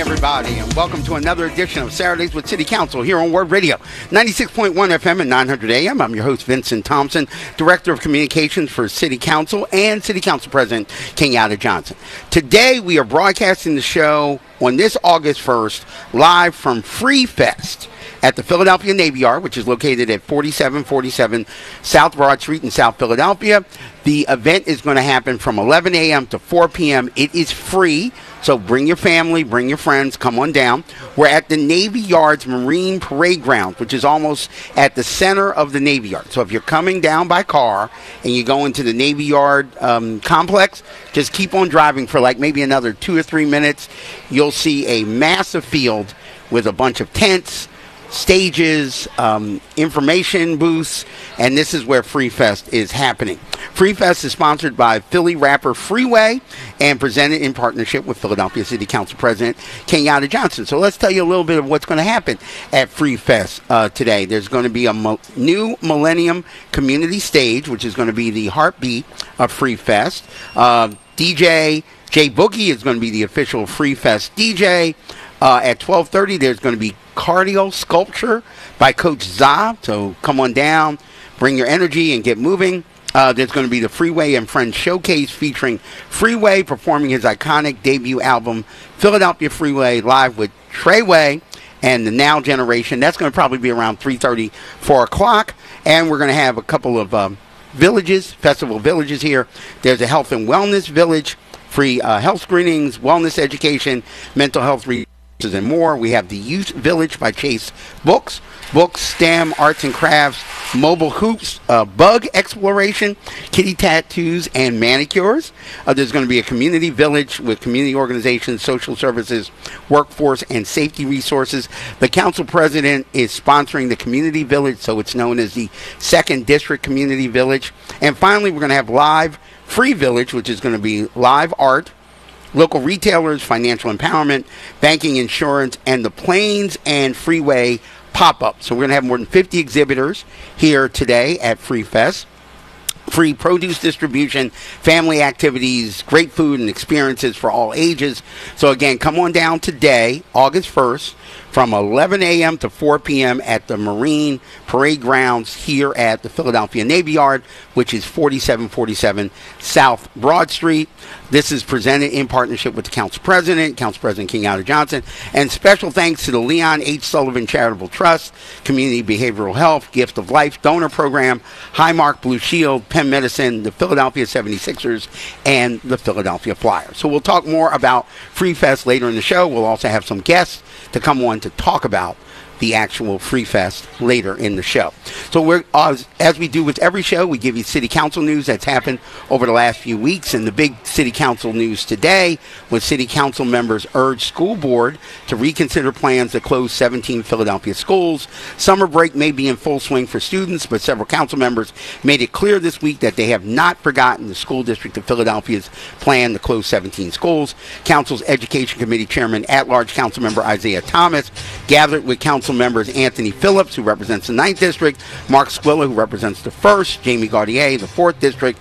everybody, and welcome to another edition of Saturdays with City Council here on Word Radio, 96.1 FM and 900 AM. I'm your host, Vincent Thompson, Director of Communications for City Council and City Council President Kenyatta Johnson. Today, we are broadcasting the show on this August 1st, live from Free Fest at the Philadelphia Navy Yard, which is located at 4747 South Broad Street in South Philadelphia. The event is going to happen from 11 a.m. to 4 p.m. It is free, so bring your family, bring your friends, come on down. We're at the Navy Yard's Marine Parade Ground, which is almost at the center of the Navy Yard. So if you're coming down by car and you go into the Navy Yard complex, just keep on driving for like maybe another 2 or 3 minutes. You'll see a massive field with a bunch of tents, stages, information booths, and this is where Free Fest is happening. Free Fest is sponsored by Philly rapper Freeway and presented in partnership with Philadelphia City Council President Kenyatta Johnson. So let's tell you a little bit of what's going to happen at Free Fest today. There's going to be a new Millennium Community Stage, which is going to be the heartbeat of Free Fest. DJ Jay Boogie is going to be the official Free Fest DJ. At 12:30, there's going to be cardio sculpture by Coach Za. So come on down, bring your energy, and get moving. There's going to be the Freeway and Friends Showcase featuring Freeway performing his iconic debut album, Philadelphia Freeway, live with Treyway and the Now Generation. That's going to probably be around 3:30, 4 o'clock. And we're going to have a couple of festival villages here. There's a health and wellness village, free health screenings, wellness education, mental health and more. We have the Youth Village by Chase Books, STEM, arts and crafts, mobile hoops, bug exploration, kitty tattoos, and manicures. There's going to be a community village with community organizations, social services, workforce, and safety resources. The council president is sponsoring the community village, so it's known as the 2nd District Community Village. And finally, we're going to have Live Free Village, which is going to be live art, local retailers, financial empowerment, banking, insurance, and the Plains and Freeway pop-up. So we're going to have more than 50 exhibitors here today at Free Fest. Free produce distribution, family activities, great food and experiences for all ages. So again, come on down today, August 1st, from 11 a.m. to 4 p.m. at the Marine Parade Grounds here at the Philadelphia Navy Yard, which is 4747 South Broad Street. This is presented in partnership with the Council President Kenyatta Johnson, and special thanks to the Leon H. Sullivan Charitable Trust, Community Behavioral Health, Gift of Life Donor Program, Highmark Blue Shield, Penn Medicine, the Philadelphia 76ers, and the Philadelphia Flyers. So we'll talk more about Free Fest later in the show. We'll also have some guests to come on to talk about the actual Free Fest later in the show. So we're as we do with every show, we give you city council news that's happened over the last few weeks. And the big city council news today was city council members urged school board to reconsider plans to close 17 Philadelphia schools. Summer break may be in full swing for students, but several council members made it clear this week that they have not forgotten the school district of Philadelphia's plan to close 17 schools. Council's Education Committee Chairman at-large council member Isaiah Thomas gathered with council members Anthony Phillips, who represents the 9th District, Mark Squilla, who represents the 1st, Jamie Gaudier, the 4th District,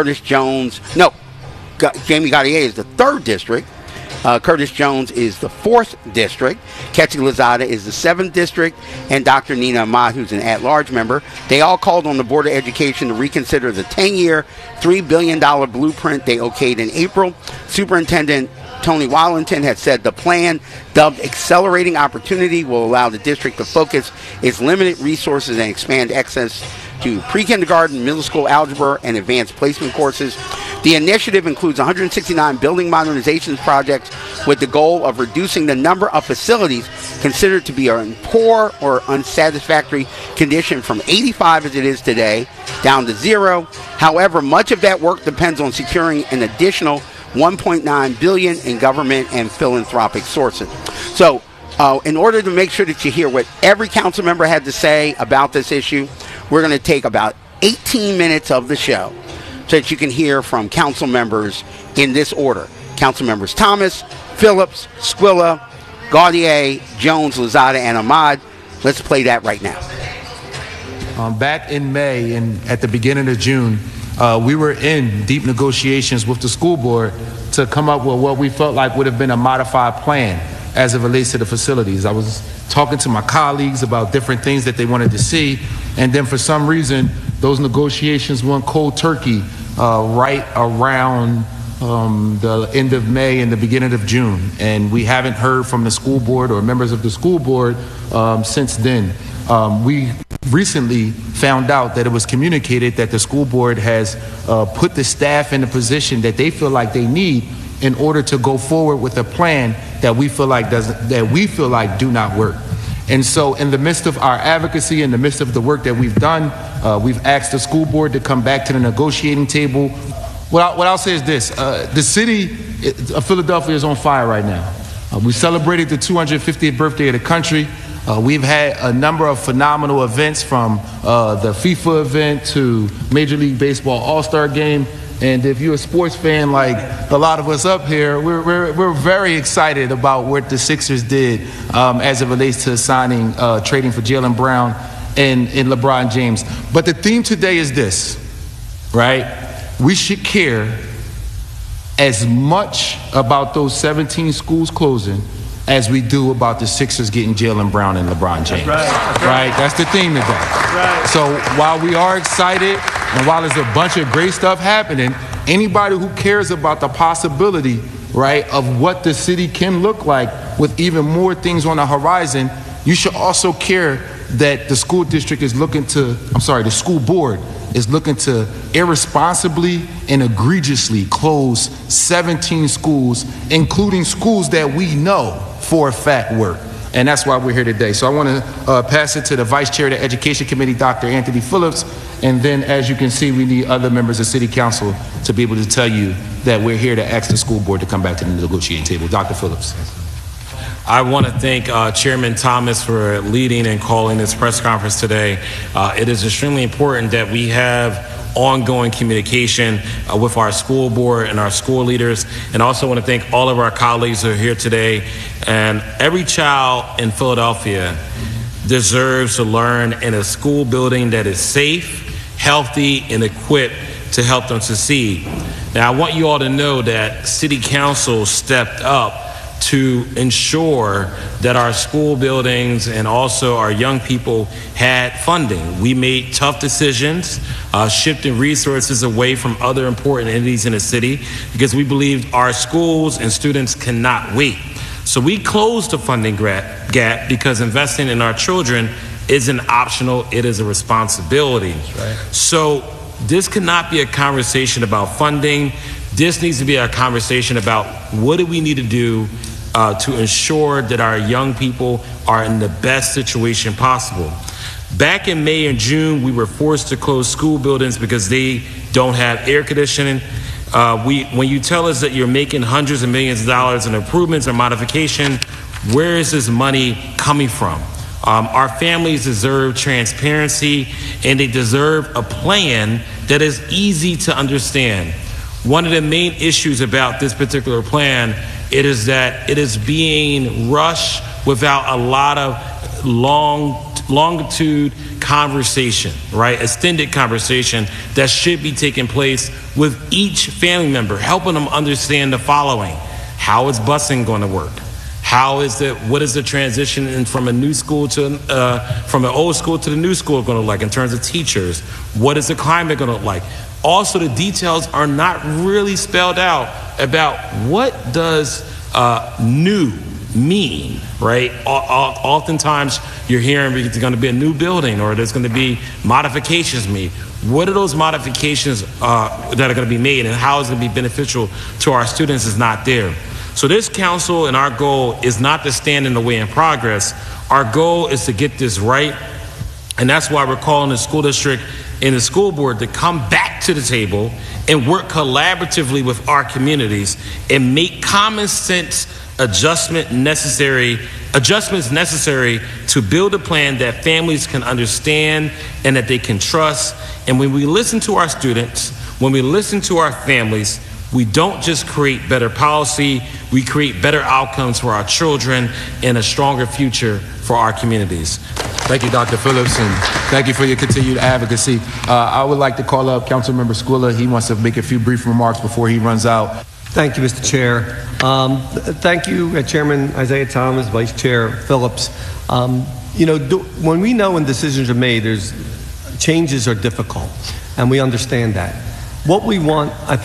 Jamie Gaudier is the 3rd District, Curtis Jones is the 4th District, Ketchy Lozada is the 7th District, and Dr. Nina Ahmad, who's an at-large member. They all called on the Board of Education to reconsider the 10-year, $3 billion blueprint they okayed in April. Superintendent Tony Wallington has said the plan, dubbed Accelerating Opportunity, will allow the district to focus its limited resources and expand access to pre-kindergarten, middle school algebra, and advanced placement courses. The initiative includes 169 building modernization projects with the goal of reducing the number of facilities considered to be in poor or unsatisfactory condition from 85 as it is today down to 0. However, much of that work depends on securing an additional $1.9 billion in government and philanthropic sources. So in order to make sure that you hear what every council member had to say about this issue, we're going to take about 18 minutes of the show so that you can hear from council members in this order. Council members Thomas, Phillips, Squilla, Gaudier, Jones, Lozada, and Ahmad. Let's play that right now. Back in May and at the beginning of June, we were in deep negotiations with the school board to come up with what we felt like would have been a modified plan as it relates to the facilities. I was talking to my colleagues about different things that they wanted to see, and then for some reason, those negotiations went cold turkey right around the end of May and the beginning of June, and we haven't heard from the school board or members of the school board since then. We recently found out that it was communicated that the school board has put the staff in a position that they feel like they need in order to go forward with a plan that we feel like do not work. And so in the midst of our advocacy, in the midst of the work that we've done, we've asked the school board to come back to the negotiating table. What I'll say is this, the city of Philadelphia is on fire right now. We celebrated the 250th birthday of the country. We've had a number of phenomenal events, from the FIFA event to Major League Baseball All-Star Game. And if you're a sports fan like a lot of us up here, we're very excited about what the Sixers did as it relates to signing, trading for Jaylen Brown and LeBron James. But the theme today is this, right? We should care as much about those 17 schools closing as we do about the Sixers getting Jaylen Brown and LeBron James. That's right. That's the theme today. Right. So while we are excited and while there's a bunch of great stuff happening, anybody who cares about the possibility, right, of what the city can look like with even more things on the horizon, you should also care that the school district is looking to, the school board is looking to irresponsibly and egregiously close 17 schools, including schools that we know for a fact work. And that's why we're here today. So I want to pass it to the Vice Chair of the Education Committee, Dr. Anthony Phillips. And then, as you can see, we need other members of City Council to be able to tell you that we're here to ask the school board to come back to the negotiating table. Dr. Phillips. I want to thank Chairman Thomas for leading and calling this press conference today. It is extremely important that we have ongoing communication with our school board and our school leaders, and also want to thank all of our colleagues who are here today. And every child in Philadelphia deserves to learn in a school building that is safe, healthy, and equipped to help them succeed. Now, I want you all to know that City Council stepped up to ensure that our school buildings and also our young people had funding. We made tough decisions, shifting resources away from other important entities in the city because we believed our schools and students cannot wait. So we closed the funding gap because investing in our children isn't optional, it is a responsibility. Right. So this cannot be a conversation about funding. This needs to be a conversation about what do we need to do to ensure that our young people are in the best situation possible. Back in May and June, we were forced to close school buildings because they don't have air conditioning. When you tell us that you're making hundreds of millions of dollars in improvements or modification, where is this money coming from? Our families deserve transparency, and they deserve a plan that is easy to understand. One of the main issues about this particular plan, it is that it is being rushed without a lot of longitude conversation, right? Extended conversation that should be taking place with each family member, helping them understand the following. How is busing going to work? What is the transition from a new school to, from an old school to the new school going to look like in terms of teachers? What is the climate going to look like? Also, the details are not really spelled out about what does new mean, right? Oftentimes you're hearing it's going to be a new building or there's going to be modifications made. What are those modifications that are going to be made, and how is it going to be beneficial to our students is not there. So this council and our goal is not to stand in the way in progress. Our goal is to get this right, and that's why we're calling the school district and the school board to come back to the table and work collaboratively with our communities and make common sense adjustments necessary to build a plan that families can understand and that they can trust. And when we listen to our students, when we listen to our families, we don't just create better policy, we create better outcomes for our children and a stronger future for our communities. Thank you, Dr. Phillips, and thank you for your continued advocacy. I would like to call up Councilmember Squilla. He wants to make a few brief remarks before he runs out. Thank you, Mr. Chair. Thank you, Chairman Isaiah Thomas, Vice Chair Phillips. When we know when decisions are made, changes are difficult, and we understand that. What we want, I